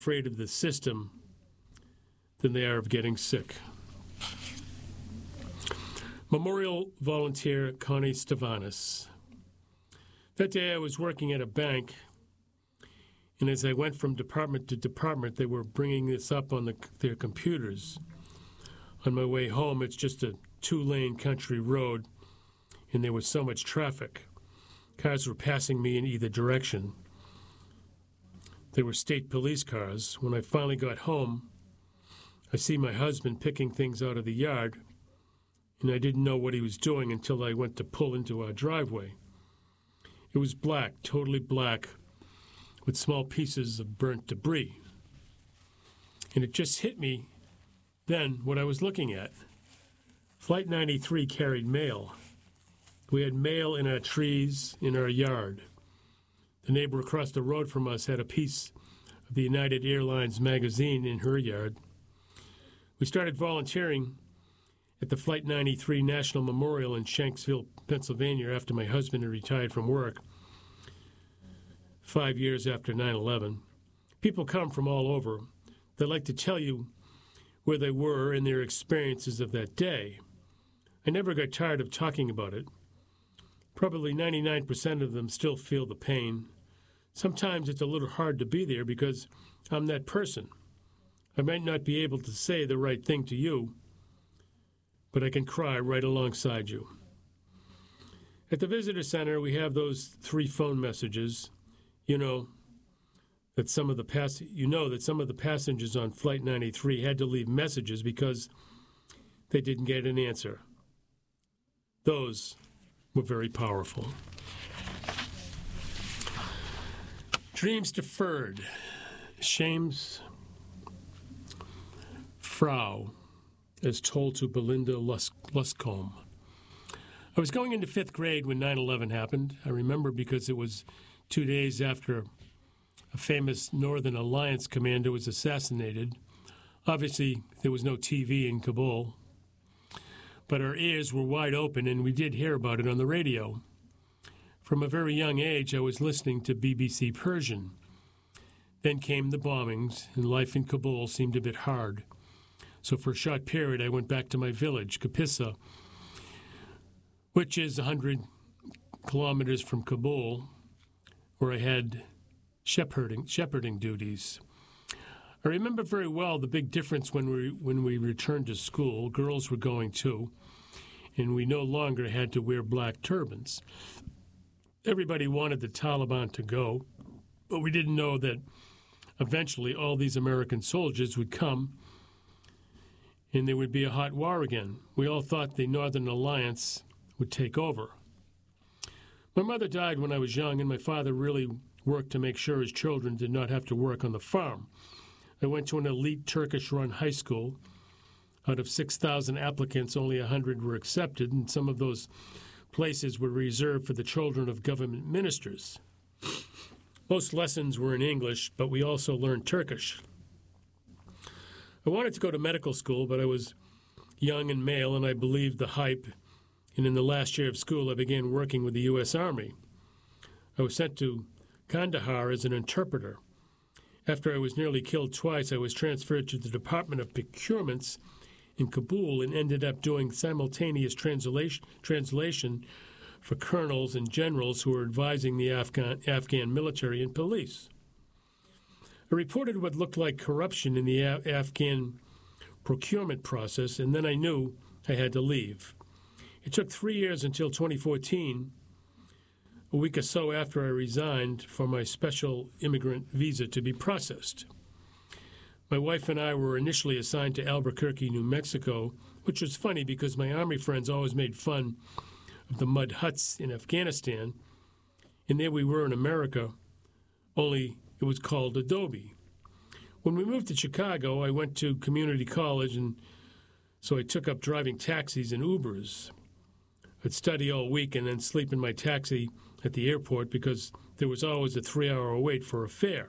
afraid of the system than they are of getting sick. Memorial volunteer Connie Stavanis. That day I was working at a bank, and as I went from department to department, they were bringing this up on their computers. On my way home, it's just a 2-lane country road, and there was so much traffic. Cars were passing me in either direction. They were state police cars. When I finally got home, I see my husband picking things out of the yard, and I didn't know what he was doing until I went to pull into our driveway. It was black, totally black, with small pieces of burnt debris. And it just hit me then what I was looking at. Flight 93 carried mail. We had mail in our trees in our yard. The neighbor across the road from us had a piece of the United Airlines magazine in her yard. We started volunteering at the Flight 93 National Memorial in Shanksville, Pennsylvania, after my husband had retired from work 5 years after 9/11. People come from all over. They like to tell you where they were and their experiences of that day. I never got tired of talking about it. Probably 99% of them still feel the pain. Sometimes it's a little hard to be there because I'm that person. I might not be able to say the right thing to you, but I can cry right alongside you. At the visitor center, we have those 3 phone messages. You know that some of the passengers on Flight 93 had to leave messages because they didn't get an answer. Those were very powerful. Dreams deferred. Shames Frau, as told to Belinda Luscombe. I was going into 5th grade when 9/11 happened. I remember because it was 2 days after a famous Northern Alliance commander was assassinated. Obviously, there was no TV in Kabul, but our ears were wide open and we did hear about it on the radio. From a very young age, I was listening to BBC Persian. Then came the bombings, and life in Kabul seemed a bit hard. So for a short period, I went back to my village, Kapisa, which is 100 kilometers from Kabul, where I had shepherding duties. I remember very well the big difference when we returned to school. Girls were going too, and we no longer had to wear black turbans. Everybody wanted the Taliban to go, but we didn't know that eventually all these American soldiers would come and there would be a hot war again. We all thought the Northern Alliance would take over. My mother died when I was young, and my father really worked to make sure his children did not have to work on the farm. I went to an elite Turkish-run high school. Out of 6,000 applicants, only 100 were accepted, and some of those places were reserved for the children of government ministers. Most lessons were in English, but we also learned Turkish. I wanted to go to medical school, but I was young and male, and I believed the hype. And in the last year of school, I began working with the U.S. Army. I was sent to Kandahar as an interpreter. After I was nearly killed twice, I was transferred to the Department of Procurements in Kabul and ended up doing simultaneous translation for colonels and generals who were advising the Afghan military and police. I reported what looked like corruption in the Afghan procurement process, and then I knew I had to leave. It took 3 years until 2014, a week or so after I resigned, for my special immigrant visa to be processed. My wife and I were initially assigned to Albuquerque, New Mexico, which was funny because my Army friends always made fun of the mud huts in Afghanistan, and there we were in America, only it was called Adobe. When we moved to Chicago, I went to community college, and so I took up driving taxis and Ubers. I'd study all week and then sleep in my taxi at the airport because there was always a 3-hour wait for a fare.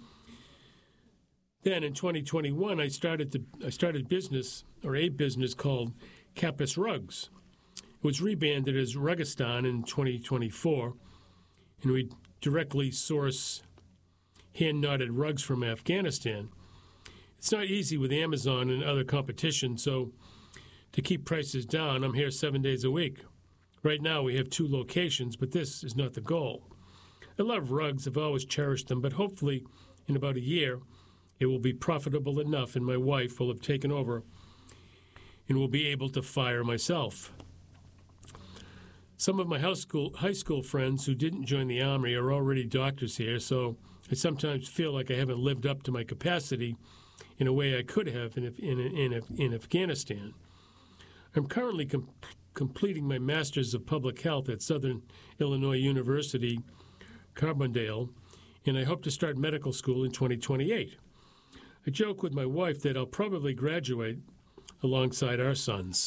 Then in 2021, I started a business called Kappas Rugs. It was rebranded as Rugistan in 2024, and we directly source hand-knotted rugs from Afghanistan. It's not easy with Amazon and other competition, so to keep prices down, I'm here 7 days a week. Right now we have 2 locations, but this is not the goal. I love rugs, I've always cherished them, but hopefully in about a year it will be profitable enough and my wife will have taken over and will be able to fire myself. Some of my high school friends who didn't join the Army are already doctors here, so I sometimes feel like I haven't lived up to my capacity in a way I could have in Afghanistan. I'm currently completing my Master's of Public Health at Southern Illinois University, Carbondale, and I hope to start medical school in 2028. I joke with my wife that I'll probably graduate alongside our sons.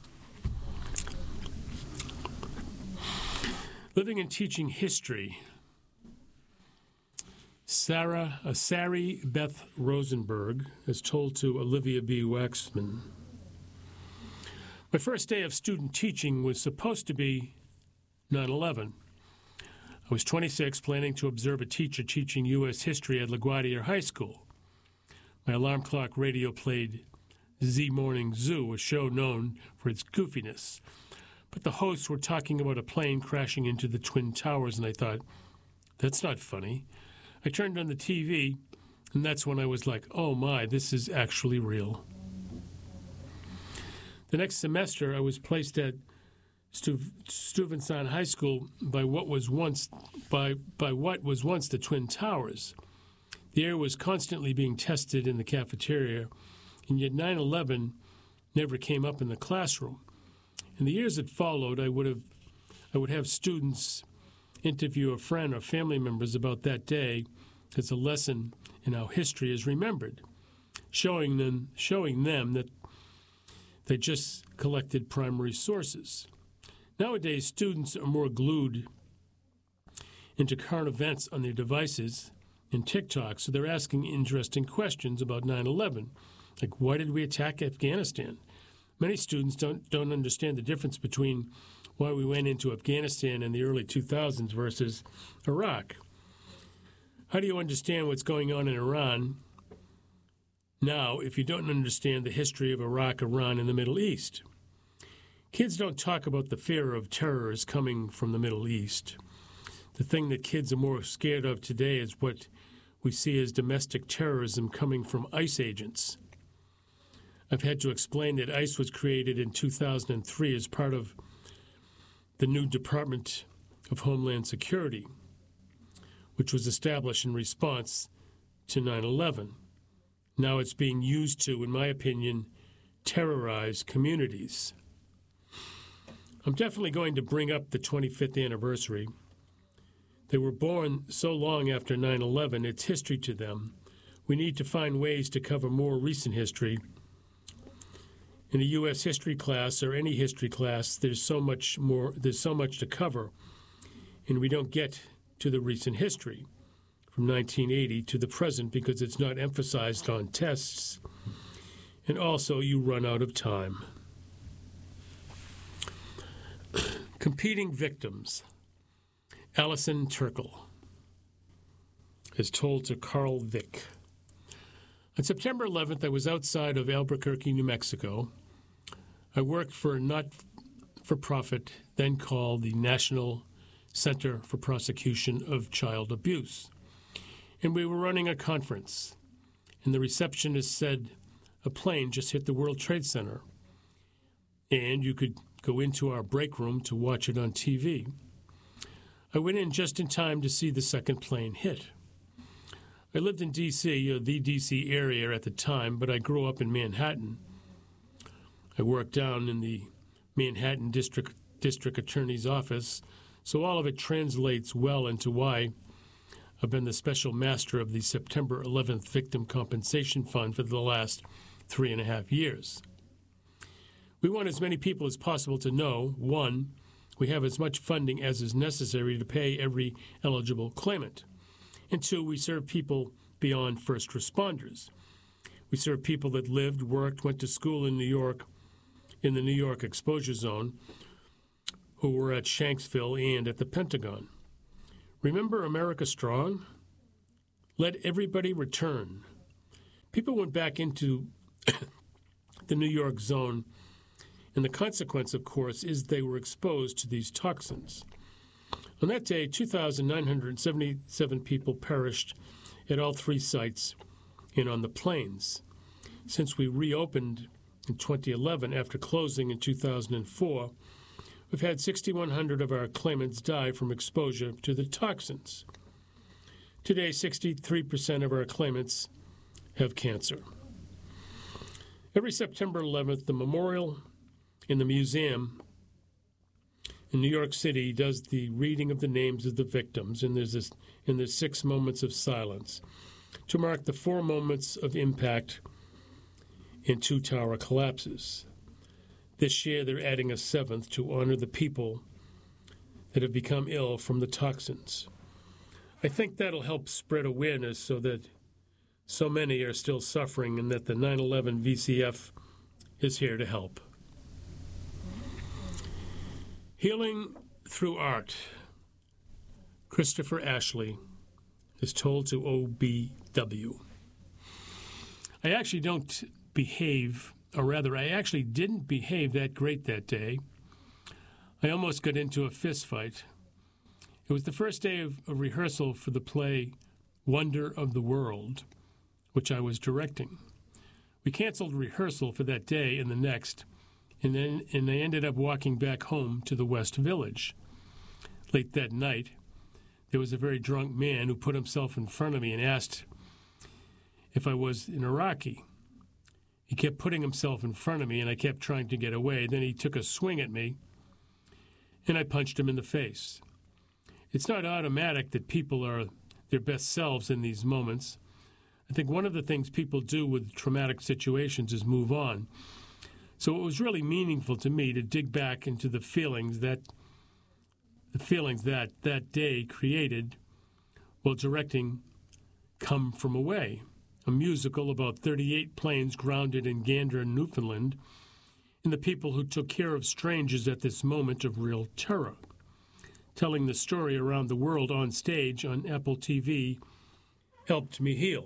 Living and teaching history. Sari Beth Rosenberg is told to Olivia B. Waxman. My first day of student teaching was supposed to be 9/11. I was 26, planning to observe a teacher teaching U.S. history at LaGuardia High School. My alarm clock radio played Z Morning Zoo, a show known for its goofiness. But the hosts were talking about a plane crashing into the Twin Towers, and I thought, that's not funny. I turned on the TV, and that's when I was like, oh my, this is actually real. The next semester, I was placed at Stuyvesant High School by what was once the Twin Towers. The air was constantly being tested in the cafeteria, and yet 9/11 never came up in the classroom. In the years that followed, I would have students interview a friend or family members about that day as a lesson in how history is remembered, showing them that they just collected primary sources. Nowadays, students are more glued into current events on their devices and TikTok, so they're asking interesting questions about 9/11, like why did we attack Afghanistan? Many students don't understand the difference between why we went into Afghanistan in the early 2000s versus Iraq. How do you understand what's going on in Iran now if you don't understand the history of Iraq, Iran, and the Middle East? Kids don't talk about the fear of terrorists coming from the Middle East. The thing that kids are more scared of today is what we see as domestic terrorism coming from ICE agents. I've had to explain that ICE was created in 2003 as part of the new Department of Homeland Security, which was established in response to 9/11. Now it's being used to, in my opinion, terrorize communities. I'm definitely going to bring up the 25th anniversary. They were born so long after 9/11, it's history to them. We need to find ways to cover more recent history. In a U.S. history class or any history class, there's so much to cover, and we don't get to the recent history from 1980 to the present because it's not emphasized on tests, and also you run out of time. Competing victims. Allison Turkle is told to Carl Vick. On September 11th, I was outside of Albuquerque, New Mexico. I worked for a not-for-profit, then called the National Center for Prosecution of Child Abuse. And we were running a conference, and the receptionist said a plane just hit the World Trade Center, and you could go into our break room to watch it on TV. I went in just in time to see the second plane hit. I lived in D.C., the D.C. area at the time, but I grew up in Manhattan. I worked down in the Manhattan District Attorney's office, so all of it translates well into why I've been the special master of the September 11th Victim Compensation Fund for the last 3.5 years. We want as many people as possible to know, 1, we have as much funding as is necessary to pay every eligible claimant. And 2, we serve people beyond first responders. We serve people that lived, worked, went to school in New York, in the New York exposure zone, who were at Shanksville and at the Pentagon. Remember America Strong? Let everybody return. People went back into the New York zone, and the consequence, of course, is they were exposed to these toxins. On that day, 2,977 people perished at all three sites and on the plains. Since we reopened in 2011 after closing in 2004, we've had 6,100 of our claimants die from exposure to the toxins. Today, 63% of our claimants have cancer. Every September 11th, the memorial in the museum in New York City does the reading of the names of the victims, and there's 6 moments of silence to mark the 4 moments of impact and 2 tower collapses. This year, they're adding a 7th to honor the people that have become ill from the toxins. I think that'll help spread awareness so that so many are still suffering and that the 9/11 VCF is here to help. Healing through art. Christopher Ashley is told to OBW. I actually don't behave, or rather, I actually didn't behave that great that day. I almost got into a fist fight. It was the first day of rehearsal for the play Wonder of the World, which I was directing. We canceled rehearsal for that day and the next, and I ended up walking back home to the West Village. Late that night, there was a very drunk man who put himself in front of me and asked if I was an Iraqi. He kept putting himself in front of me, and I kept trying to get away. Then he took a swing at me, and I punched him in the face. It's not automatic that people are their best selves in these moments. I think one of the things people do with traumatic situations is move on. So it was really meaningful to me to dig back into the feelings that that day created while directing Come From Away, a musical about 38 planes grounded in Gander, Newfoundland, and the people who took care of strangers at this moment of real terror. Telling the story around the world on stage on Apple TV helped me heal.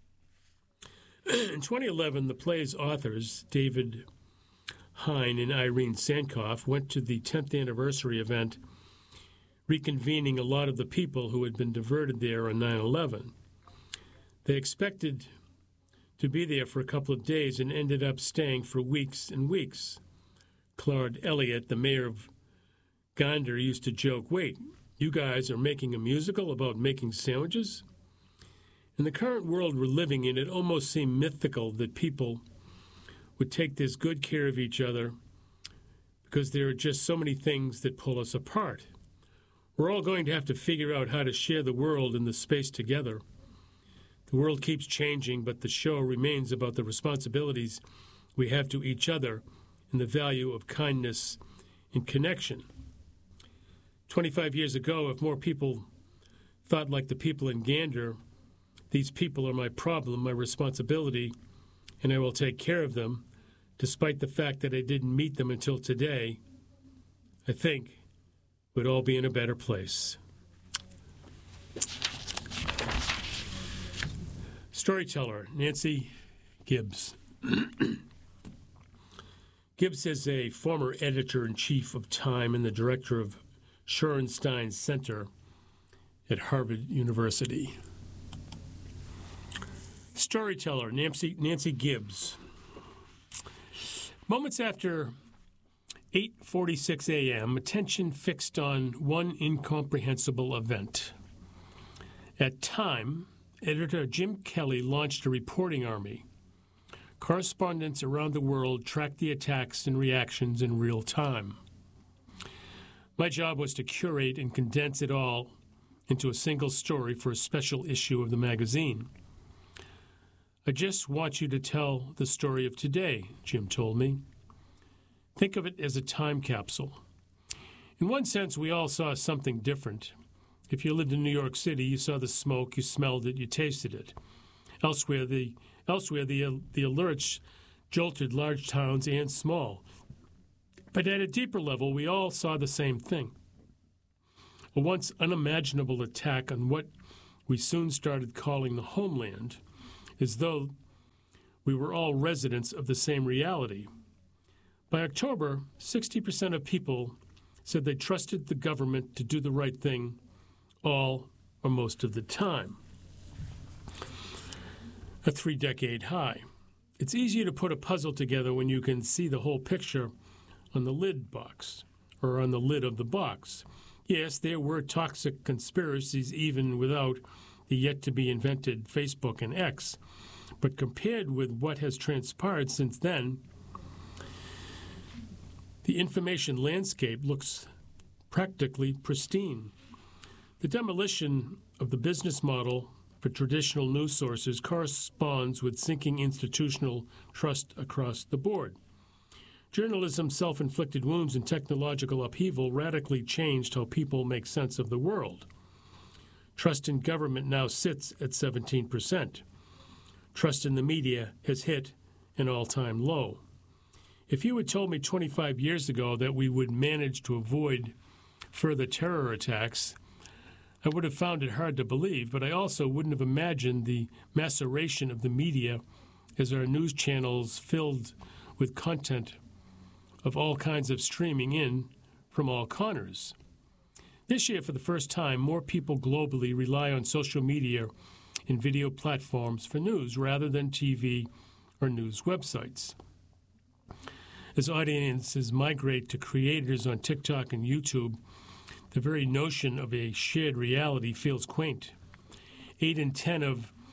In 2011, the play's authors, David Hein and Irene Sankoff, went to the 10th anniversary event, reconvening a lot of the people who had been diverted there on 9/11. They expected to be there for a couple of days and ended up staying for weeks and weeks. Claude Elliott, the mayor of Gander, used to joke, "Wait, you guys are making a musical about making sandwiches?" In the current world we're living in, it almost seemed mythical that people would take this good care of each other because there are just so many things that pull us apart. We're all going to have to figure out how to share the world and the space together. The world keeps changing, but the show remains about the responsibilities we have to each other and the value of kindness and connection. 25 years ago, if more people thought like the people in Gander, these people are my problem, my responsibility, and I will take care of them, despite the fact that I didn't meet them until today, I think we'd all be in a better place. Storyteller, Nancy Gibbs. Gibbs is a former editor-in-chief of Time and the director of Shorenstein Center at Harvard University. Storyteller, Nancy Gibbs. Moments after 8:46 a.m., attention fixed on one incomprehensible event. At Time, editor Jim Kelly launched a reporting army. Correspondents around the world tracked the attacks and reactions in real time. My job was to curate and condense it all into a single story for a special issue of the magazine. I just want you to tell the story of today, Jim told me. Think of it as a time capsule. In one sense, we all saw something different. If you lived in New York City, you saw the smoke, you smelled it, you tasted it. Elsewhere, the alerts jolted large towns and small. But at a deeper level, we all saw the same thing. A once unimaginable attack on what we soon started calling the homeland, as though we were all residents of the same reality. By October, 60% of people said they trusted the government to do the right thing all or most of the time, a 3-decade high. It's easier to put a puzzle together when you can see the whole picture on the lid box, or on the lid of the box. Yes, there were toxic conspiracies even without the yet-to-be-invented Facebook and X, but compared with what has transpired since then, the information landscape looks practically pristine. The demolition of the business model for traditional news sources corresponds with sinking institutional trust across the board. Journalism's self-inflicted wounds and technological upheaval radically changed how people make sense of the world. Trust in government now sits at 17%. Trust in the media has hit an all-time low. If you had told me 25 years ago that we would manage to avoid further terror attacks, I would have found it hard to believe, but I also wouldn't have imagined the maceration of the media as our news channels filled with content of all kinds of streaming in from all corners. This year, for the first time, more people globally rely on social media and video platforms for news rather than TV or news websites. As audiences migrate to creators on TikTok and YouTube, the very notion of a shared reality feels quaint. 8 in 10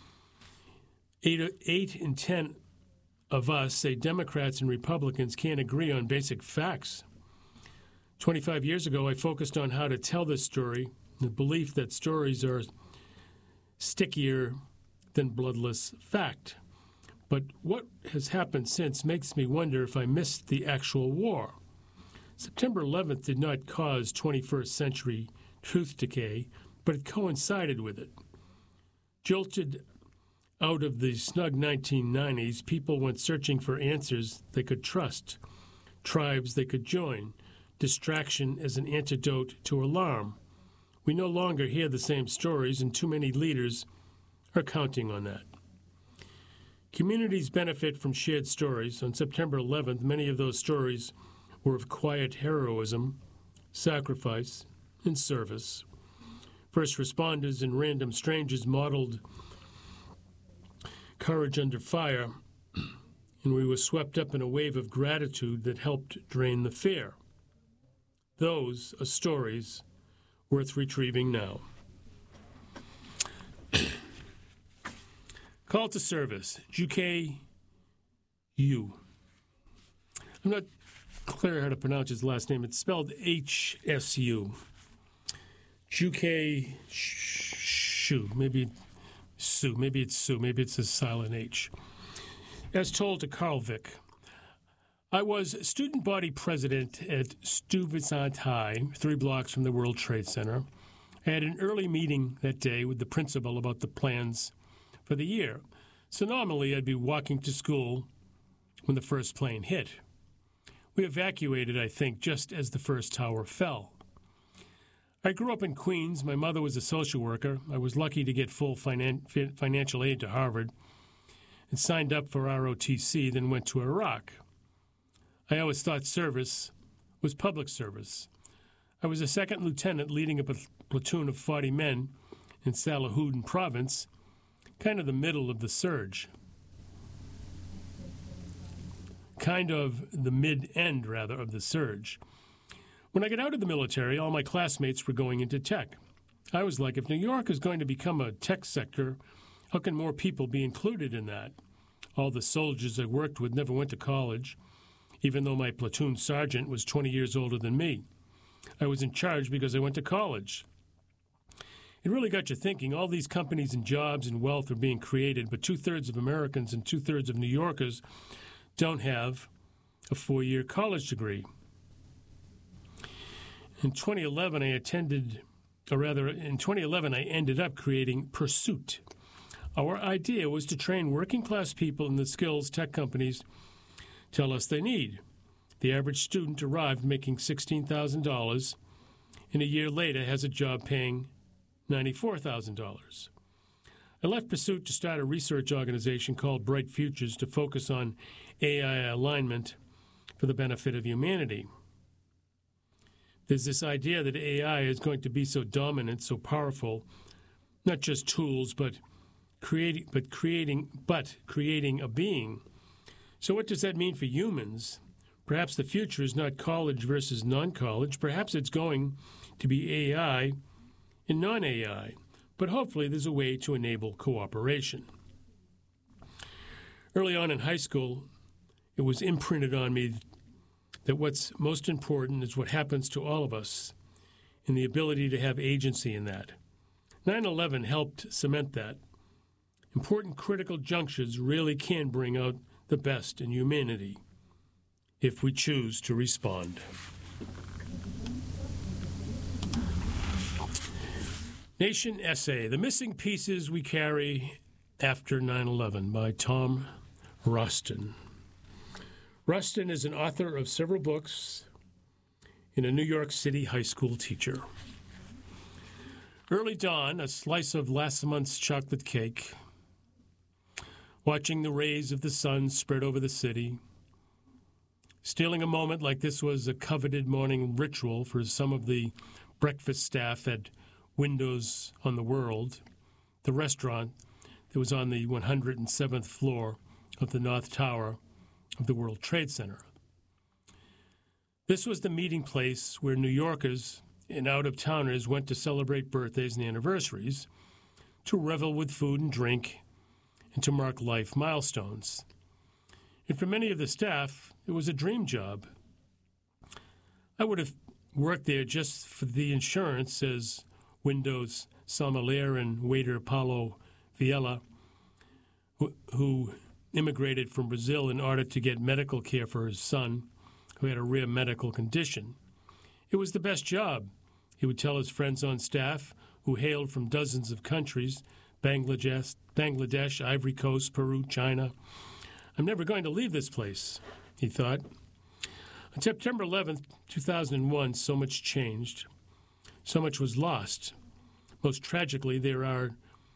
of us say Democrats and Republicans can't agree on basic facts. 25 years ago, I focused on how to tell this story, the belief that stories are stickier than bloodless fact. But what has happened since makes me wonder if I missed the actual war. September 11th did not cause 21st century truth decay, but it coincided with it. Jolted out of the snug 1990s, people went searching for answers they could trust, tribes they could join, distraction as an antidote to alarm. We no longer hear the same stories, and too many leaders are counting on that. Communities benefit from shared stories. On September 11th, many of those stories were of quiet heroism, sacrifice, and service. First responders and random strangers modeled courage under fire, and we were swept up in a wave of gratitude that helped drain the fear. Those are stories worth retrieving now. Call to service, Juke Yu. I'm not clear how to pronounce his last name. It's spelled HSU. Juke Shu. Maybe Sue. Maybe it's Sue. Maybe it's a silent H. As told to Carlvik, I was student body president at Stuyvesant High, 3 blocks from the World Trade Center. I had an early meeting that day with the principal about the plans for the year. So normally I'd be walking to school when the first plane hit. We evacuated, I think, just as the first tower fell. I grew up in Queens. My mother was a social worker. I was lucky to get full financial aid to Harvard and signed up for ROTC, then went to Iraq. I always thought service was public service. I was a second lieutenant leading a platoon of 40 men in Salahuddin province, kind of the middle of the surge. Kind of the mid-end, rather, of the surge. When I got out of the military, all my classmates were going into tech. I was like, if New York is going to become a tech sector, how can more people be included in that? All the soldiers I worked with never went to college, even though my platoon sergeant was 20 years older than me. I was in charge because I went to college. It really got you thinking. All these companies and jobs and wealth are being created, but 2/3 of Americans and 2/3 of New Yorkers don't have a 4-year college degree. In 2011, I ended up creating Pursuit. Our idea was to train working-class people in the skills tech companies tell us they need. The average student arrived making $16,000, and a year later has a job paying $94,000. I left Pursuit to start a research organization called Bright Futures to focus on AI alignment for the benefit of humanity. There's this idea that AI is going to be so dominant, so powerful, not just tools, but creating a being. So what does that mean for humans? Perhaps the future is not college versus non-college. Perhaps it's going to be AI and non-AI. But hopefully there's a way to enable cooperation. Early on in high school, it was imprinted on me that what's most important is what happens to all of us and the ability to have agency in that. 9/11 helped cement that. Important critical junctures really can bring out the best in humanity if we choose to respond. Nation Essay, The Missing Pieces We Carry After 9/11 by Tom Rustin. Rustin is an author of several books and a New York City high school teacher. Early dawn, a slice of last month's chocolate cake, watching the rays of the sun spread over the city, stealing a moment like this was a coveted morning ritual for some of the breakfast staff at Windows on the World, the restaurant that was on the 107th floor of the North Tower of the World Trade Center. This was the meeting place where New Yorkers and out-of-towners went to celebrate birthdays and anniversaries, to revel with food and drink, and to mark life milestones. And for many of the staff, it was a dream job. I would have worked there just for the insurance, says Windows sommelier and waiter Paulo Viella, who immigrated from Brazil in order to get medical care for his son, who had a rare medical condition. It was the best job, he would tell his friends on staff, who hailed from dozens of countries, Bangladesh, Ivory Coast, Peru, China. I'm never going to leave this place, he thought. On September 11th, 2001, so much changed. So much was lost. Most tragically, there are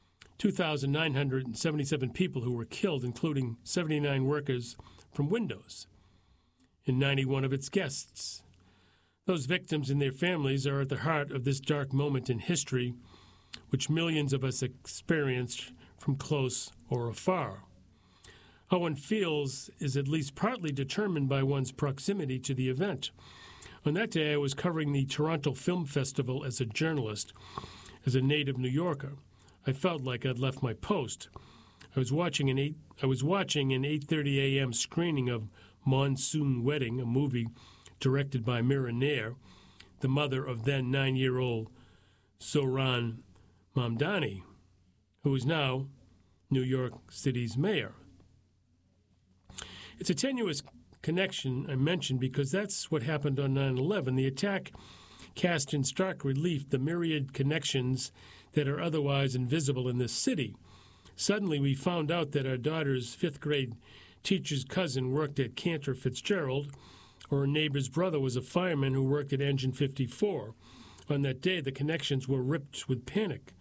2,977 people who were killed, including 79 workers from Windows and 91 of its guests. Those victims and their families are at the heart of this dark moment in history, which millions of us experienced from close or afar. How one feels is at least partly determined by one's proximity to the event. On that day, I was covering the Toronto Film Festival as a journalist, as a native New Yorker. I felt like I'd left my post. I was watching an 8:30 a.m. screening of Monsoon Wedding, a movie directed by Mira Nair, the mother of then 9-year-old Zohran Mamdani, who is now New York City's mayor. It's a tenuous connection I mentioned because that's what happened on 9/11. The attack cast in stark relief the myriad connections that are otherwise invisible in this city. Suddenly, we found out that our daughter's fifth-grade teacher's cousin worked at Cantor Fitzgerald, or her neighbor's brother was a fireman who worked at Engine 54. On that day, the connections were rippled with panic.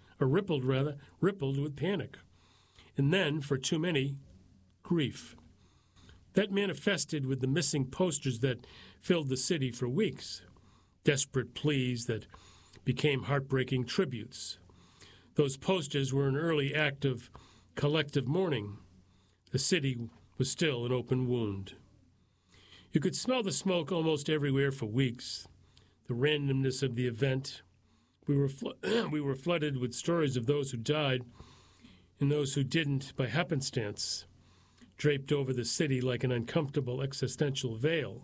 And then, for too many, grief. That manifested with the missing posters that filled the city for weeks. Desperate pleas that became heartbreaking tributes. Those posters were an early act of collective mourning. The city was still an open wound. You could smell the smoke almost everywhere for weeks. The randomness of the event. We were flooded with stories of those who died and those who didn't by happenstance, draped over the city like an uncomfortable existential veil.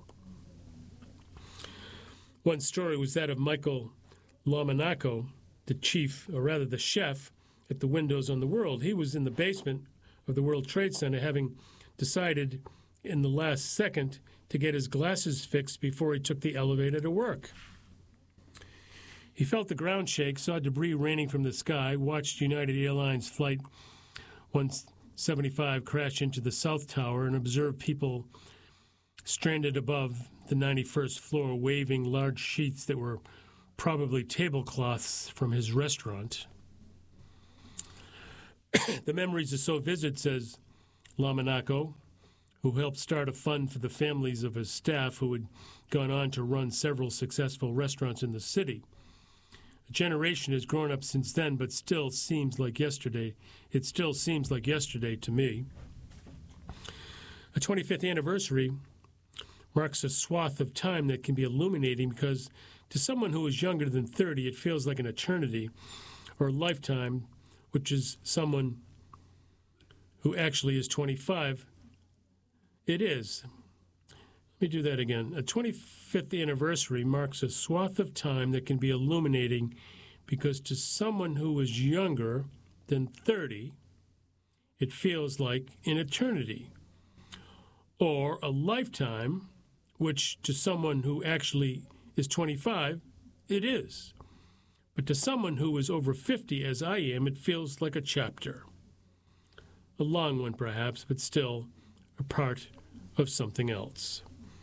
One story was that of Michael Lomonaco, the chef at the Windows on the World. He was in the basement of the World Trade Center, having decided in the last second to get his glasses fixed before he took the elevator to work. He felt the ground shake, saw debris raining from the sky, watched United Airlines Flight 175 crash into the South Tower, and observed people stranded above the 91st floor waving large sheets that were probably tablecloths from his restaurant. The memories are so vivid, says Lamonaco, who helped start a fund for the families of his staff who had gone on to run several successful restaurants in the city. A generation has grown up since then, but still seems like yesterday. It still seems like yesterday to me. A 25th anniversary marks a swath of time that can be illuminating because to someone who is younger than 30, it feels like an eternity or a lifetime, which is someone who actually is 25. It is. Let me do that again. A 25th anniversary marks a swath of time that can be illuminating because to someone who is younger than 30, it feels like an eternity. Or a lifetime, which to someone who actually is 25, it is. But to someone who is over 50, as I am, it feels like a chapter. A long one, perhaps, but still a part of something else.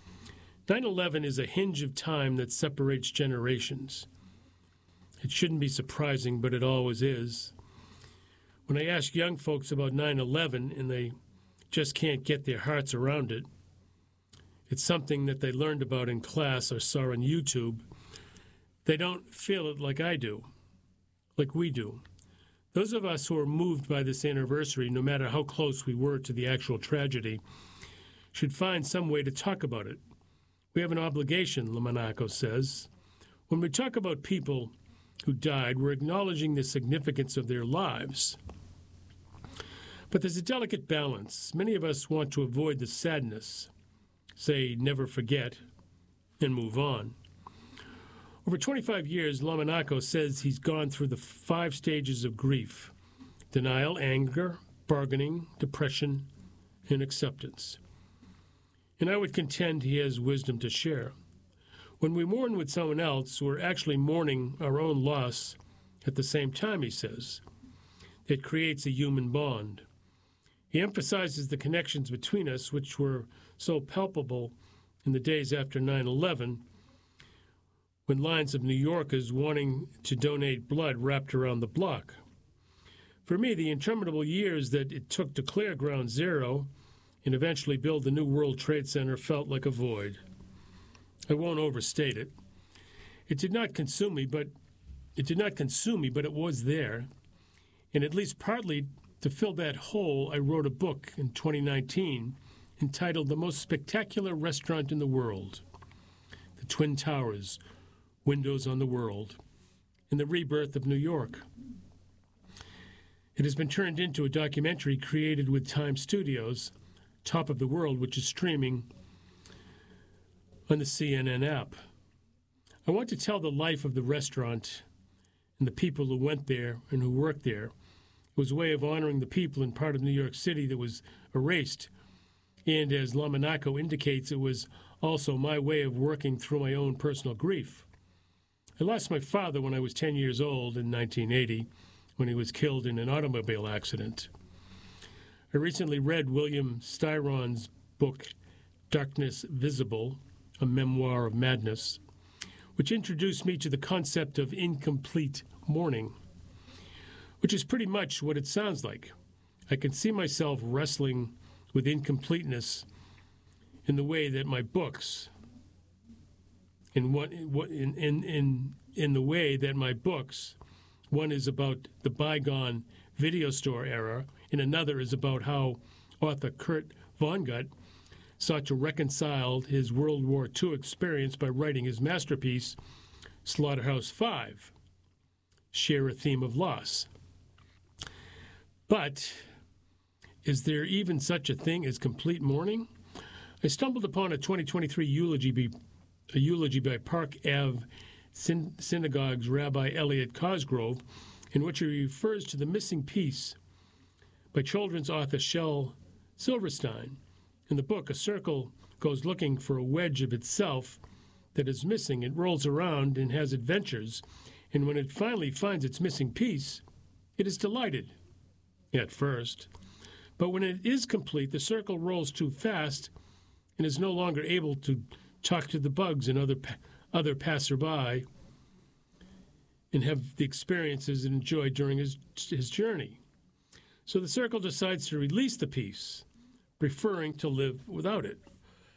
9/11 is a hinge of time that separates generations. It shouldn't be surprising, but it always is. When I ask young folks about 9/11 and they just can't get their hearts around it, it's something that they learned about in class or saw on YouTube. They don't feel it like I do, like we do. Those of us who are moved by this anniversary, no matter how close we were to the actual tragedy, should find some way to talk about it. We have an obligation, Lamonaco says. When we talk about people who died, we're acknowledging the significance of their lives. But there's a delicate balance. Many of us want to avoid the sadness, say never forget, and move on. Over 25 years, Lamonaco says he's gone through the 5 stages of grief: denial, anger, bargaining, depression, and acceptance. And I would contend he has wisdom to share. When we mourn with someone else, we're actually mourning our own loss at the same time, he says. It creates a human bond. He emphasizes the connections between us, which were so palpable in the days after 9/11, when lines of New Yorkers wanting to donate blood wrapped around the block. For me, the interminable years that it took to clear Ground Zero and eventually build the new World Trade Center felt like a void. I won't overstate it. It did not consume me, but it was there. And at least partly to fill that hole, I wrote a book in 2019 entitled The Most Spectacular Restaurant in the World: The Twin Towers, Windows on the World, and the Rebirth of New York. It has been turned into a documentary created with Time Studios, Top of the World, which is streaming on the CNN app. I want to tell the life of the restaurant and the people who went there and who worked there. It was a way of honoring the people in part of New York City that was erased. And as Lamonaco indicates, it was also my way of working through my own personal grief. I lost my father when I was 10 years old in 1980, when he was killed in an automobile accident. I recently read William Styron's book, Darkness Visible, a memoir of madness, which introduced me to the concept of incomplete mourning, which is pretty much what it sounds like. I can see myself wrestling with incompleteness in the way that my books, in the way that my books, one is about the bygone video store era, and another is about how author Kurt Vonnegut sought to reconcile his World War II experience by writing his masterpiece, Slaughterhouse-Five, share a theme of loss. But is there even such a thing as complete mourning? I stumbled upon a 2023 eulogy by Park Ave Synagogue's Rabbi Elliot Cosgrove, in which he refers to the missing piece by children's author Shel Silverstein. In the book, a circle goes looking for a wedge of itself that is missing. It rolls around and has adventures, and when it finally finds its missing piece, it is delighted, at first. But when it is complete, the circle rolls too fast and is no longer able to talk to the bugs and other passerby and have the experiences it enjoyed during his journey. So the circle decides to release the piece, preferring to live without it.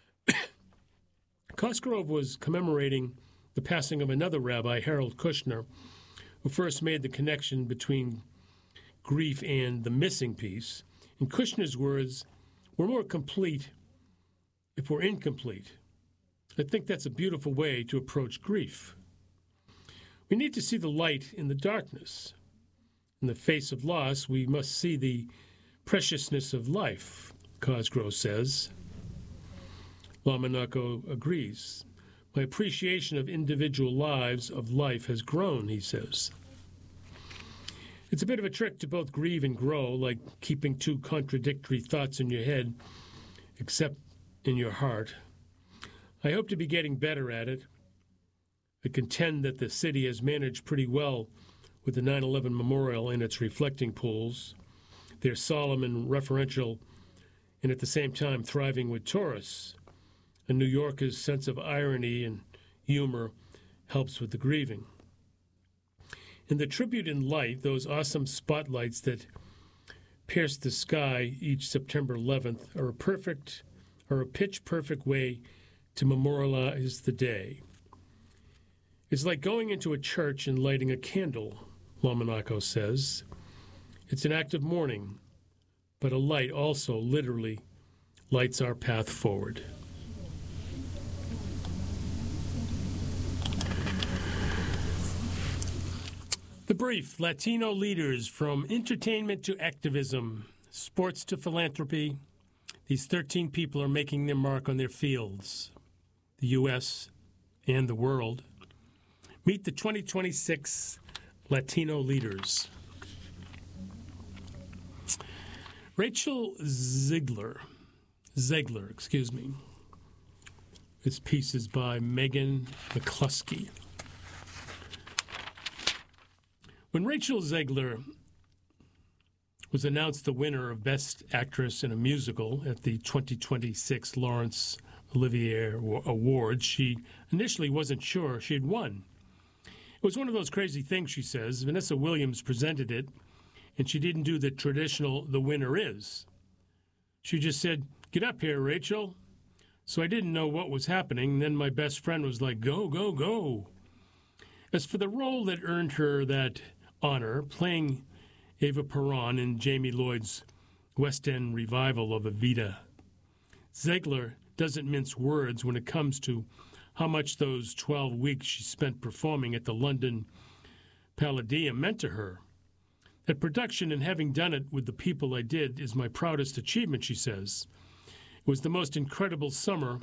Cosgrove was commemorating the passing of another rabbi, Harold Kushner, who first made the connection between grief and the missing piece. In Kushner's words, we're more complete if we're incomplete. I think that's a beautiful way to approach grief. We need to see the light in the darkness. In the face of loss, we must see the preciousness of life, Cosgrove says. LaMonaco agrees. My appreciation of individual lives of life has grown, he says. It's a bit of a trick to both grieve and grow, like keeping two contradictory thoughts in your head, except in your heart. I hope to be getting better at it. I contend that the city has managed pretty well with the 9/11 memorial and its reflecting pools. They're solemn and referential, and at the same time thriving with tourists. And New Yorker's sense of irony and humor helps with the grieving. In the tribute in light, those awesome spotlights that pierce the sky each September 11th are a pitch-perfect way to memorialize the day. It's like going into a church and lighting a candle, LaMonaco says. It's an act of mourning, but a light also literally lights our path forward. The brief, Latino leaders from entertainment to activism, sports to philanthropy. These 13 people are making their mark on their fields, the U.S. and the world. Meet the 2026 Latino leaders. Rachel Zegler. This piece is by Megan McCluskey. When Rachel Zegler was announced the winner of Best Actress in a Musical at the 2026 Laurence Olivier Awards, she initially wasn't sure she had won. It was one of those crazy things, she says. Vanessa Williams presented it, and she didn't do the traditional "the winner is." She just said, "Get up here, Rachel." So I didn't know what was happening, and then my best friend was like, "Go, go, go." As for the role that earned her that honor, playing Eva Peron in Jamie Lloyd's West End revival of Evita, Zegler doesn't mince words when it comes to how much those 12 weeks she spent performing at the London Palladium meant to her. That production and having done it with the people I did is my proudest achievement, she says. It was the most incredible summer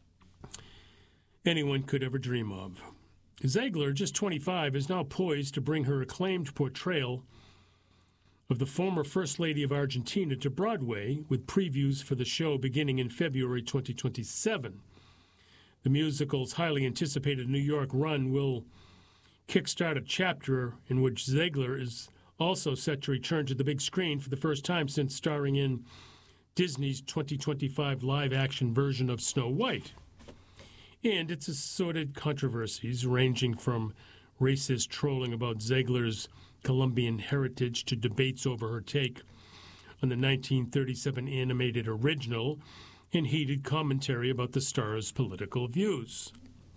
anyone could ever dream of. Zegler, just 25, is now poised to bring her acclaimed portrayal of the former First Lady of Argentina to Broadway, with previews for the show beginning in February 2027. The musical's highly anticipated New York run will kickstart a chapter in which Zegler is also set to return to the big screen for the first time since starring in Disney's 2025 live-action version of Snow White. And it's assorted controversies ranging from racist trolling about Zegler's Colombian heritage to debates over her take on the 1937 animated original and heated commentary about the star's political views.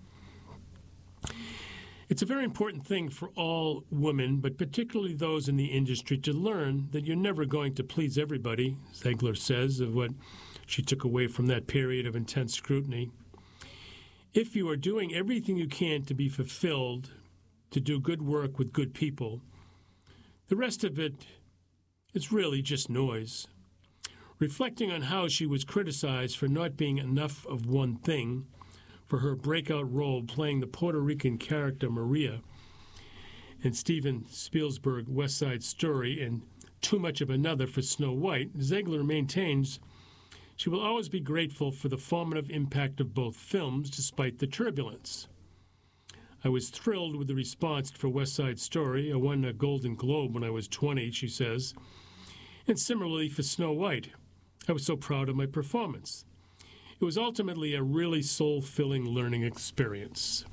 It's a very important thing for all women, but particularly those in the industry, to learn that you're never going to please everybody, Zegler says, of what she took away from that period of intense scrutiny. If you are doing everything you can to be fulfilled, to do good work with good people, the rest of it is really just noise. Reflecting on how she was criticized for not being enough of one thing, for her breakout role playing the Puerto Rican character Maria in Steven Spielberg's West Side Story, and too much of another for Snow White, Zegler maintains she will always be grateful for the formative impact of both films, despite the turbulence. I was thrilled with the response for West Side Story. I won a Golden Globe when I was 20, she says. And similarly for Snow White. I was so proud of my performance. It was ultimately a really soul-filling learning experience.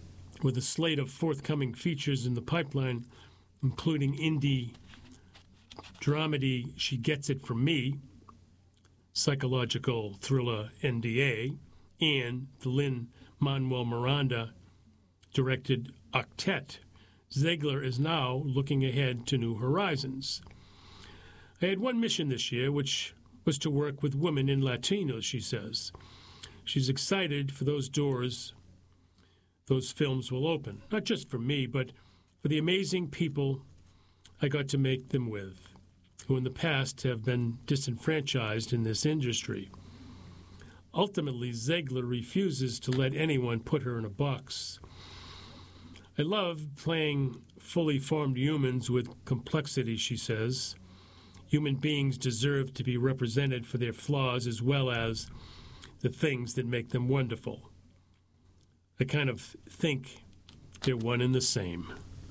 With a slate of forthcoming features in the pipeline, including indie dramedy She Gets It From Me, psychological thriller NDA, and the Lin-Manuel Miranda-directed Octet, Zegler is now looking ahead to new horizons. I had one mission this year, which was to work with women and Latinos, she says. She's excited for those doors those films will open, not just for me, but for the amazing people I got to make them with, who in the past have been disenfranchised in this industry. Ultimately, Zegler refuses to let anyone put her in a box. I love playing fully formed humans with complexity, she says. Human beings deserve to be represented for their flaws as well as the things that make them wonderful. I kind of think they're one and the same.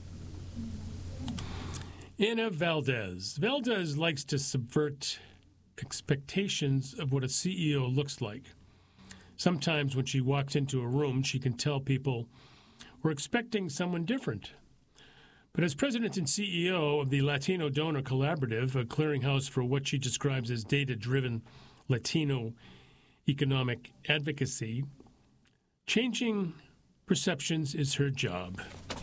Ana Valdez. Valdez likes to subvert expectations of what a CEO looks like. Sometimes when she walks into a room, she can tell people we're expecting someone different. But as president and CEO of the Latino Donor Collaborative, a clearinghouse for what she describes as data-driven Latino economic advocacy, changing perceptions is her job.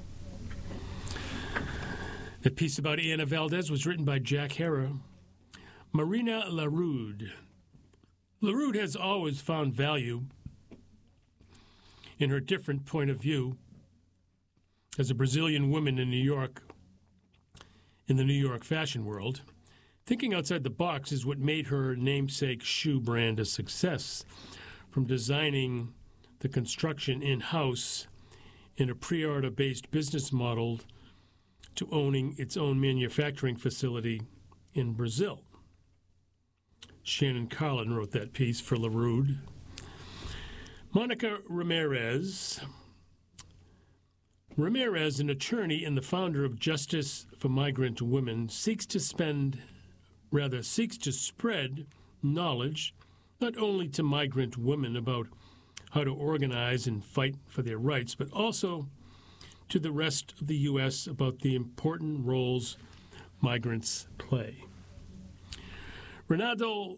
The piece about Ana Valdez was written by Jack Hara. Marina Larude. Larude has always found value in her different point of view as a Brazilian woman in New York, in the New York fashion world. Thinking outside the box is what made her namesake shoe brand a success, from designing the construction in-house in a pre-order-based business model to owning its own manufacturing facility in Brazil. Shannon Carlin wrote that piece for Larude. Monica Ramirez. Ramirez, an attorney and the founder of Justice for Migrant Women, seeks to spread knowledge not only to migrant women about how to organize and fight for their rights, but also to the rest of the U.S. about the important roles migrants play. Ronaldo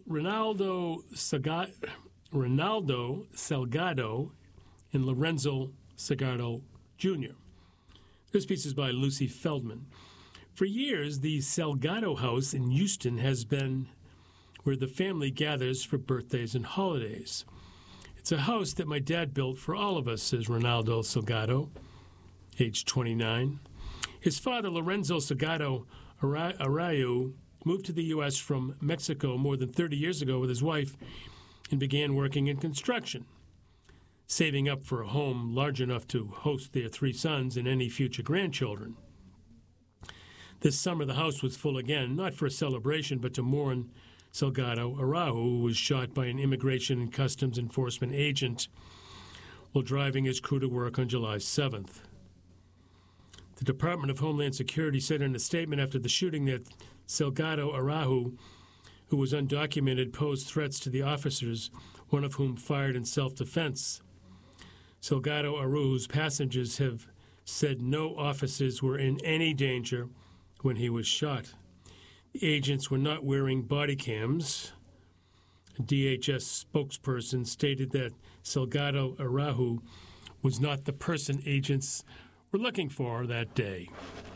Salgado and Lorenzo Salgado Jr. This piece is by Lucy Feldman. For years, the Salgado House in Houston has been where the family gathers for birthdays and holidays. It's a house that my dad built for all of us, says Ronaldo Salgado, age 29. His father, Lorenzo Salgado Arroyo, moved to the U.S. from Mexico more than 30 years ago with his wife and began working in construction, saving up for a home large enough to host their 3 sons and any future grandchildren. This summer, the house was full again, not for a celebration, but to mourn Salgado Araujo, who was shot by an Immigration and Customs Enforcement agent while driving his crew to work on July 7th. The Department of Homeland Security said in a statement after the shooting that Salgado Araujo, who was undocumented, posed threats to the officers, one of whom fired in self-defense. Salgado Araujo's passengers have said no officers were in any danger when he was shot. The agents were not wearing body cams. A DHS spokesperson stated that Salgado Araujo was not the person agents were looking for that day.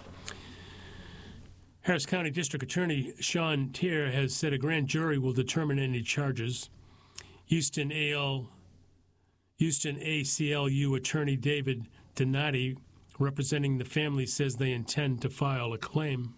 Harris County District Attorney Sean Tier has said a grand jury will determine any charges. Houston ACLU attorney David Donati, representing the family, says they intend to file a claim.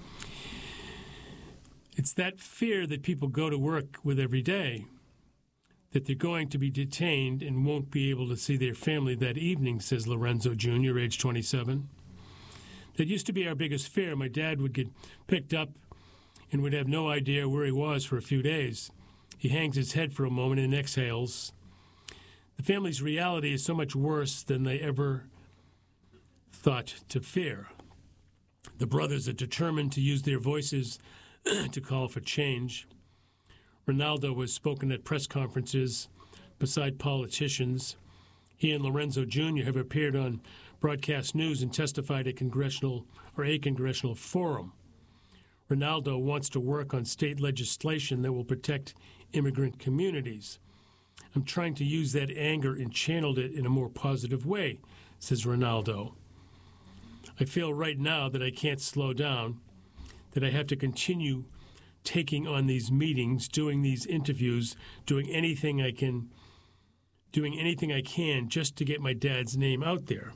It's that fear that people go to work with every day, that they're going to be detained and won't be able to see their family that evening, says Lorenzo Jr., age 27. That used to be our biggest fear. My dad would get picked up and would have no idea where he was for a few days. He hangs his head for a moment and exhales. The family's reality is so much worse than they ever thought to fear. The brothers are determined to use their voices to call for change. Ronaldo has spoken at press conferences beside politicians. He and Lorenzo Jr. have appeared on broadcast news and testified at a congressional forum. Ronaldo wants to work on state legislation that will protect immigrant communities. I'm trying to use that anger and channeled it in a more positive way, says Ronaldo. I feel right now that I can't slow down, that I have to continue taking on these meetings, doing these interviews, doing anything I can just to get my dad's name out there,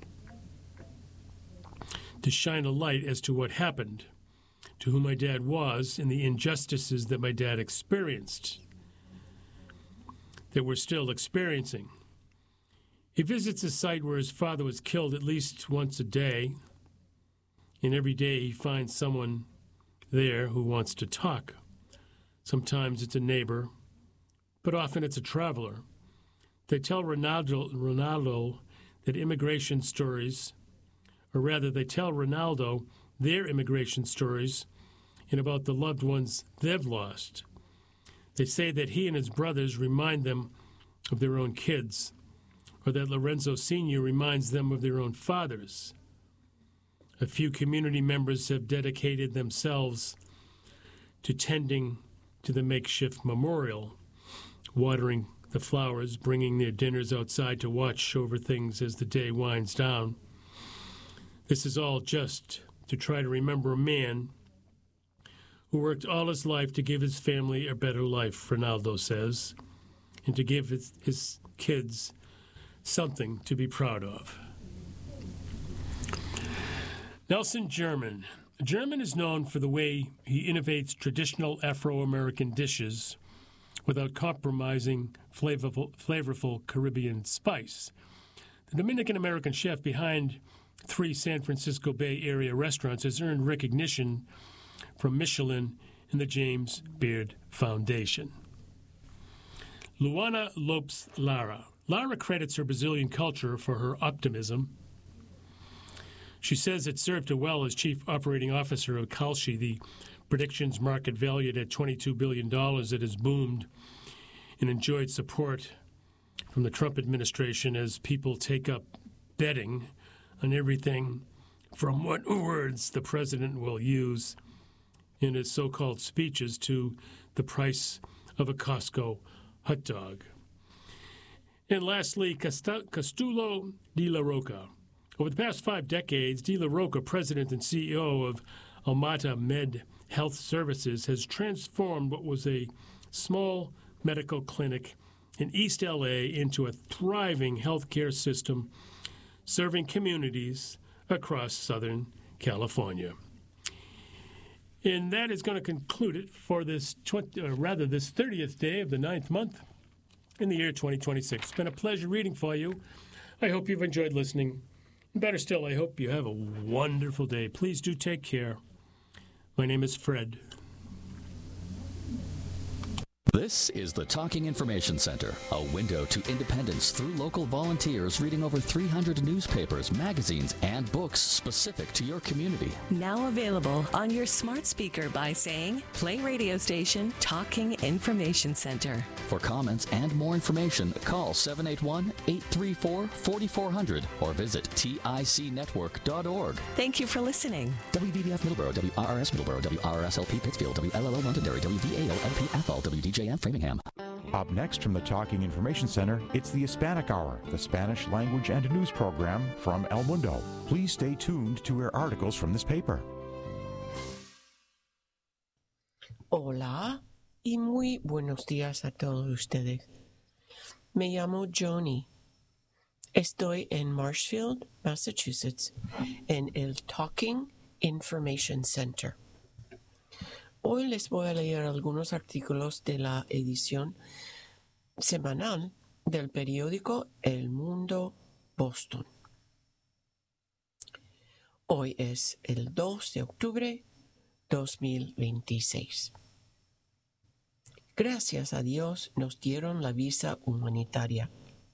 to shine a light as to what happened, to who my dad was, and the injustices that my dad experienced, that we're still experiencing. He visits a site where his father was killed at least once a day, and every day he finds someone there who wants to talk. Sometimes it's a neighbor, but often it's a traveler. They tell Ronaldo that immigration stories, or rather they tell Ronaldo their immigration stories and about the loved ones they've lost. They say that he and his brothers remind them of their own kids, or that Lorenzo Sr. reminds them of their own fathers. A few community members have dedicated themselves to tending to the makeshift memorial, watering the flowers, bringing their dinners outside to watch over things as the day winds down. This is all just to try to remember a man who worked all his life to give his family a better life, Ronaldo says, and to give his kids something to be proud of. Nelson German. German is known for the way he innovates traditional Afro-American dishes without compromising flavorful Caribbean spice. The Dominican-American chef behind 3 San Francisco Bay Area restaurants has earned recognition from Michelin and the James Beard Foundation. Luana Lopes Lara. Lara credits her Brazilian culture for her optimism. She says it served her well as chief operating officer of Kalshi, the predictions market valued at $22 billion that has boomed and enjoyed support from the Trump administration as people take up betting on everything from what words the president will use in his so-called speeches to the price of a Costco hot dog. And lastly, Castulo de la Roca. Over the past 5 decades, De La Roca, president and CEO of Almata Med Health Services, has transformed what was a small medical clinic in East LA into a thriving healthcare system serving communities across Southern California. And that is going to conclude it for this 30th day of the 9th month in the year 2026. It's been a pleasure reading for you. I hope you've enjoyed listening. Better still, I hope you have a wonderful day. Please do take care. My name is Fred. This is the Talking Information Center, a window to independence through local volunteers reading over 300 newspapers, magazines, and books specific to your community. Now available on your smart speaker by saying, play radio station Talking Information Center. For comments and more information, call 781-834-4400 or visit ticnetwork.org. Thank you for listening. WVBF Middleborough, WRRS Middleborough, WRRSLP Pittsfield, WLLO Londonderry, WVAO-LP Athol, WDJM Framingham. Up next from the Talking Information Center, it's the Hispanic Hour, the Spanish language and news program from El Mundo. Please stay tuned to hear articles from this paper. Hola y muy buenos días a todos ustedes. Me llamo Johnny. Estoy en Marshfield, Massachusetts, en el Talking Information Center. Hoy les voy a leer algunos artículos de la edición semanal del periódico El Mundo Boston. Hoy es el 2 de octubre 2026. Gracias a Dios nos dieron la visa humanitaria.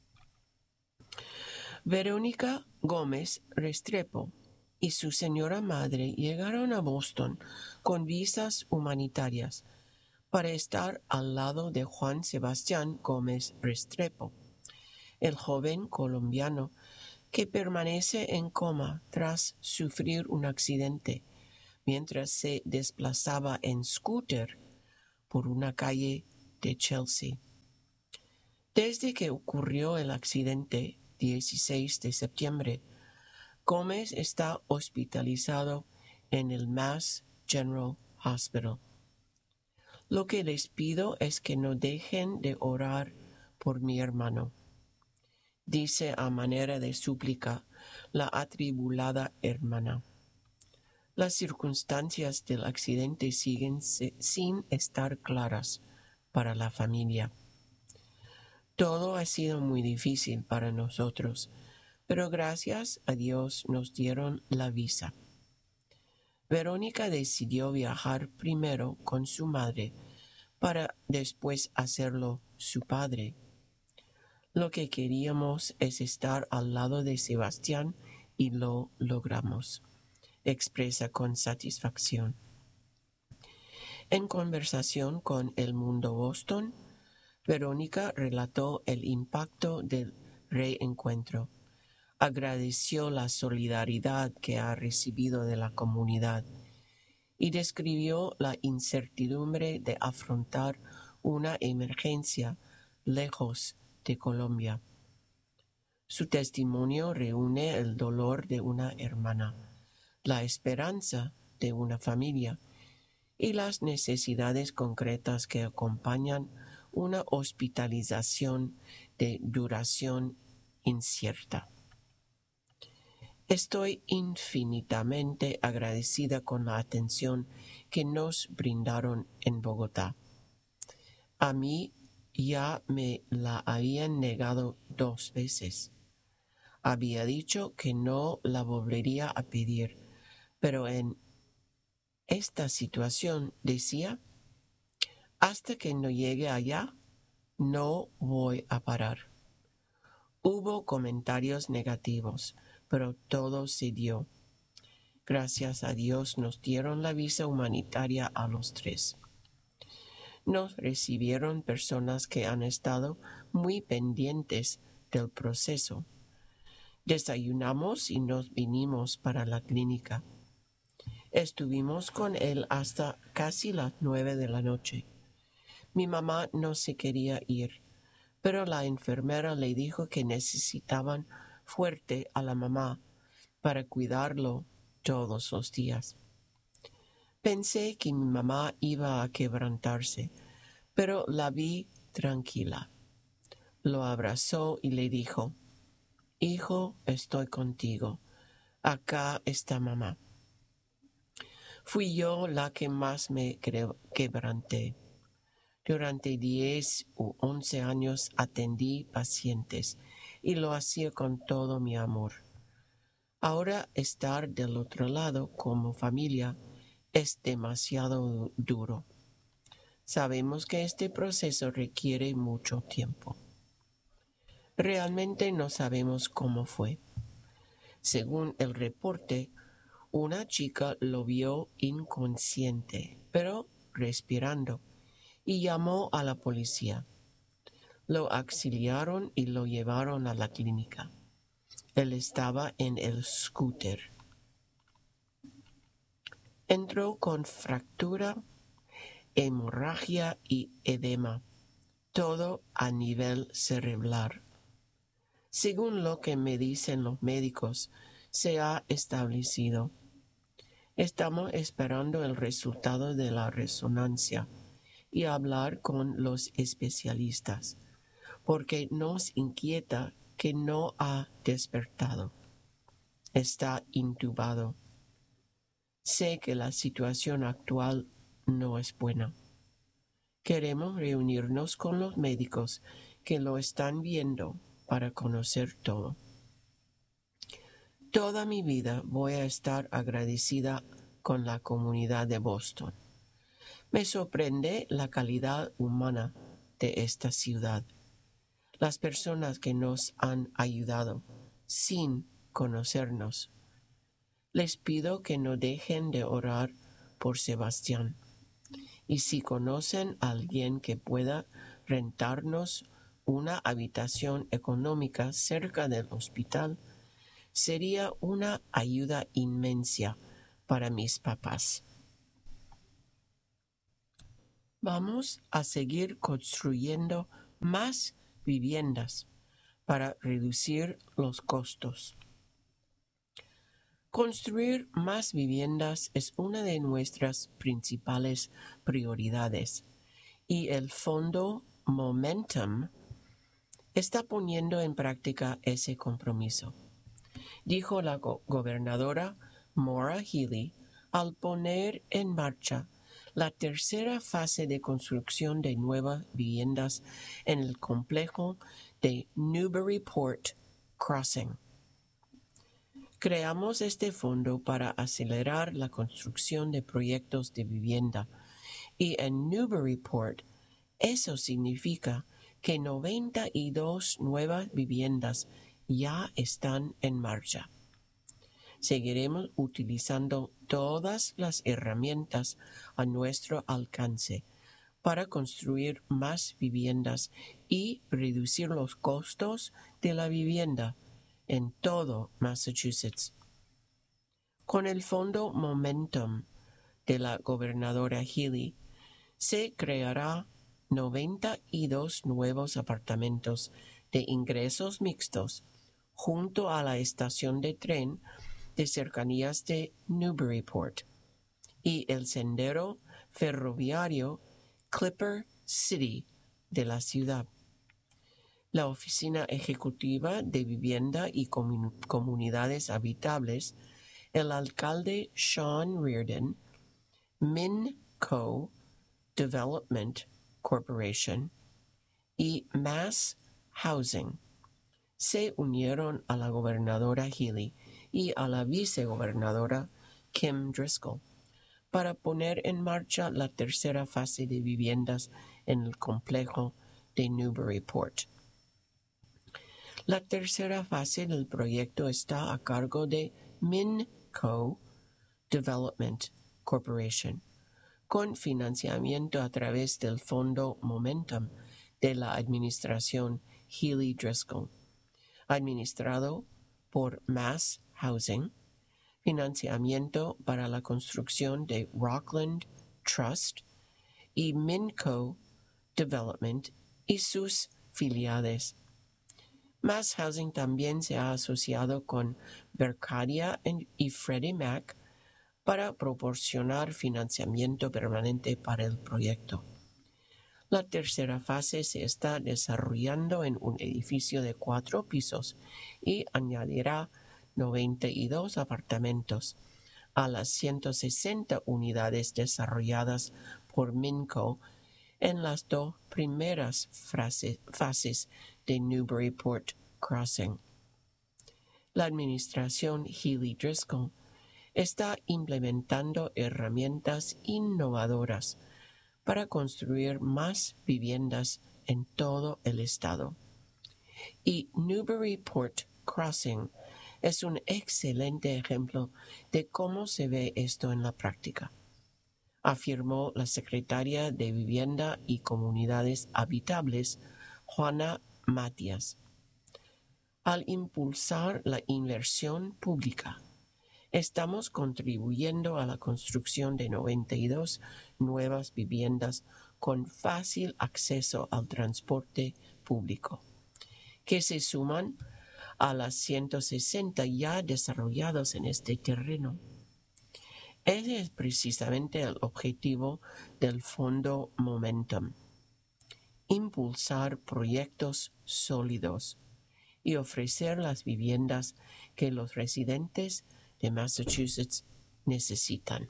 Verónica Gómez Restrepo y su señora madre llegaron a Boston con visas humanitarias para estar al lado de Juan Sebastián Gómez Restrepo, el joven colombiano que permanece en coma tras sufrir un accidente mientras se desplazaba en scooter por una calle de Chelsea. Desde que ocurrió el accidente 16 de septiembre, Gómez está hospitalizado en el Mass General Hospital. Lo que les pido es que no dejen de orar por mi hermano, dice a manera de súplica la atribulada hermana. Las circunstancias del accidente siguen sin estar claras para la familia. Todo ha sido muy difícil para nosotros, pero gracias a Dios nos dieron la visa. Verónica decidió viajar primero con su madre para después hacerlo su padre. Lo que queríamos es estar al lado de Sebastián y lo logramos, expresa con satisfacción. En conversación con El Mundo Boston, Verónica relató el impacto del reencuentro. Agradeció la solidaridad que ha recibido de la comunidad y describió la incertidumbre de afrontar una emergencia lejos de Colombia. Su testimonio reúne el dolor de una hermana, la esperanza de una familia y las necesidades concretas que acompañan una hospitalización de duración incierta. Estoy infinitamente agradecida con la atención que nos brindaron en Bogotá. A mí ya me la habían negado 2 veces. Había dicho que no la volvería a pedir, pero en esta situación decía, hasta que no llegue allá, no voy a parar. Hubo comentarios negativos, pero todo se dio. Gracias a Dios nos dieron la visa humanitaria a los 3. Nos recibieron personas que han estado muy pendientes del proceso. Desayunamos y nos vinimos para la clínica. Estuvimos con él hasta casi las 9 de la noche. Mi mamá no se quería ir, pero la enfermera le dijo que necesitaban fuerte a la mamá para cuidarlo todos los días. Pensé que mi mamá iba a quebrantarse, pero la vi tranquila. Lo abrazó y le dijo, «Hijo, estoy contigo. Acá está mamá». Fui yo la que más me quebranté. Durante 10 u 11 años atendí pacientes y lo hacía con todo mi amor. Ahora estar del otro lado como familia es demasiado duro. Sabemos que este proceso requiere mucho tiempo. Realmente no sabemos cómo fue. Según el reporte, una chica lo vio inconsciente, pero respirando, y llamó a la policía. Lo auxiliaron y lo llevaron a la clínica. Él estaba en el scooter. Entró con fractura, hemorragia y edema, todo a nivel cerebral. Según lo que me dicen los médicos, se ha establecido. Estamos esperando el resultado de la resonancia y hablar con los especialistas, porque nos inquieta que no ha despertado. Está intubado. Sé que la situación actual no es buena. Queremos reunirnos con los médicos que lo están viendo para conocer todo. Toda mi vida voy a estar agradecida con la comunidad de Boston. Me sorprende la calidad humana de esta ciudad. Las personas que nos han ayudado sin conocernos. Les pido que no dejen de orar por Sebastián. Y si conocen a alguien que pueda rentarnos una habitación económica cerca del hospital, sería una ayuda inmensa para mis papás. Vamos a seguir construyendo más viviendas para reducir los costos. Construir más viviendas es una de nuestras principales prioridades y el fondo Momentum está poniendo en práctica ese compromiso, dijo la gobernadora Maura Healey al poner en marcha la tercera fase de construcción de nuevas viviendas en el complejo de Newburyport Crossing. Creamos este fondo para acelerar la construcción de proyectos de vivienda y en Newburyport eso significa que 92 nuevas viviendas ya están en marcha. Seguiremos utilizando todas las herramientas a nuestro alcance para construir más viviendas y reducir los costos de la vivienda en todo Massachusetts. Con el fondo Momentum de la gobernadora Healey, se creará 92 nuevos apartamentos de ingresos mixtos junto a la estación de tren de cercanías de Newburyport y el sendero ferroviario Clipper City de la ciudad. La Oficina Ejecutiva de Vivienda y Comunidades Habitables, el alcalde Sean Reardon, MINCO Development Corporation y Mass Housing se unieron a la gobernadora Healey y a la vicegobernadora Kim Driscoll para poner en marcha la tercera fase de viviendas en el complejo de Newburyport. La tercera fase del proyecto está a cargo de MINCO Development Corporation, con financiamiento a través del fondo Momentum de la administración Healey Driscoll, administrado por Mass Housing, financiamiento para la construcción de Rockland Trust y MINCO Development y sus filiales. Mass Housing también se ha asociado con Berkadia y Freddie Mac para proporcionar financiamiento permanente para el proyecto. La tercera fase se está desarrollando en un edificio de 4 pisos y añadirá 92 apartamentos a las 160 unidades desarrolladas por MINCO en las 2 primeras fases de Newburyport Crossing. La administración Healey Driscoll está implementando herramientas innovadoras para construir más viviendas en todo el estado. Y Newburyport Crossing es un excelente ejemplo de cómo se ve esto en la práctica, afirmó la secretaria de Vivienda y Comunidades Habitables, Juana Matías. Al impulsar la inversión pública, estamos contribuyendo a la construcción de 92 nuevas viviendas con fácil acceso al transporte público, que se suman a las 160 ya desarrollados en este terreno. Ese es precisamente el objetivo del Fondo Momentum: impulsar proyectos sólidos y ofrecer las viviendas que los residentes de Massachusetts necesitan.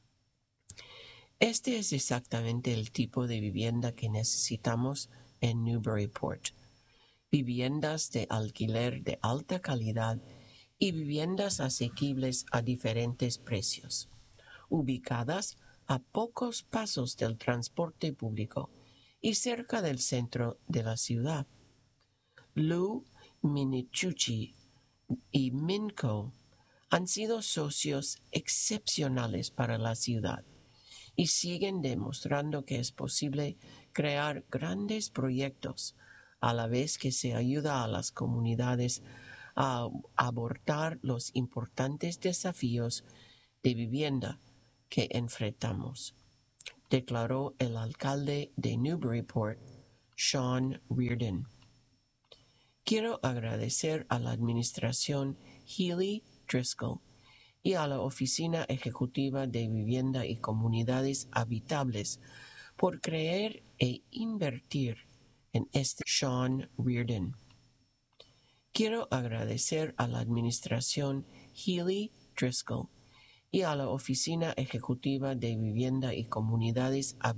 Este es exactamente el tipo de vivienda que necesitamos en Newburyport: viviendas de alquiler de alta calidad y viviendas asequibles a diferentes precios, ubicadas a pocos pasos del transporte público y cerca del centro de la ciudad. Lou Minicucci y MINCO han sido socios excepcionales para la ciudad y siguen demostrando que es posible crear grandes proyectos a la vez que se ayuda a las comunidades a abordar los importantes desafíos de vivienda que enfrentamos, declaró el alcalde de Newburyport, Sean Reardon. Quiero agradecer a la administración Healy Driscoll y a la Oficina Ejecutiva de Vivienda y Comunidades Habitables por creer e invertir en este Sean Reardon. Quiero agradecer a la administración Healy Driscoll y a la Oficina Ejecutiva de Vivienda y Comunidades Habitables